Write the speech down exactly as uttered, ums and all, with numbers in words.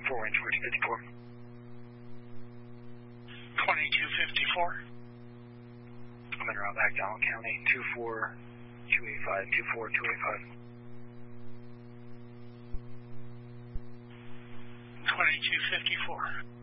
four, wind twenty-two fifty-four. twenty-two fifty-four. I'm in route back to Allen County, two four two eight five, two four two eight five. twenty-two fifty-four.